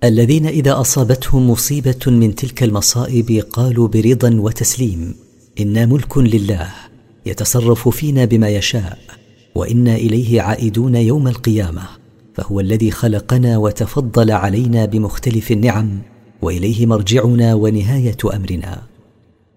الذين إذا أصابتهم مصيبة من تلك المصائب قالوا برضا وتسليم: إنا ملك لله يتصرف فينا بما يشاء، وإنا إليه عائدون يوم القيامة، فهو الذي خلقنا وتفضل علينا بمختلف النعم، وإليه مرجعنا ونهاية أمرنا.